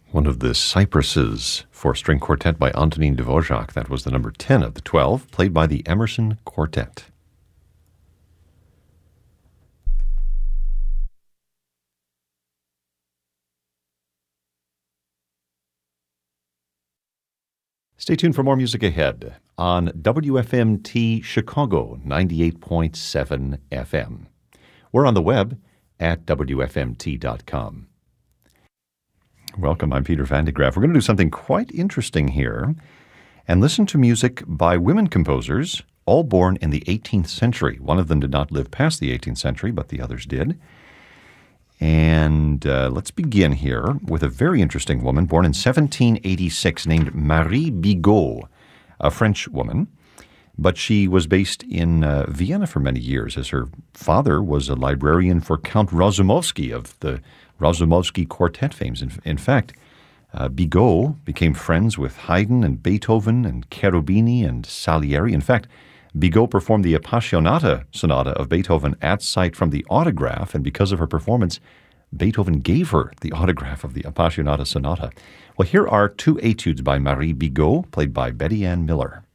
One of the Cypresses for string quartet by Antonín Dvořák. That was the number 10 of the 12, played by the Emerson Quartet. Stay tuned for more music ahead on WFMT Chicago 98.7 FM. We're on the web at WFMT.com. Welcome, I'm Peter Van de Graaff. We're going to do something quite interesting here and listen to music by women composers, all born in the 18th century. One of them did not live past the 18th century, but the others did. And let's begin here with a very interesting woman born in 1786 named Marie Bigot, a French woman. But she was based in Vienna for many years, as her father was a librarian for Count Razumovsky of the Razumovsky Quartet fame. In fact, Bigot became friends with Haydn and Beethoven and Cherubini and Salieri. In fact, Bigot performed the Appassionata Sonata of Beethoven at sight from the autograph, and because of her performance, Beethoven gave her the autograph of the Appassionata Sonata. Well, here are two etudes by Marie Bigot, played by Betty Ann Miller.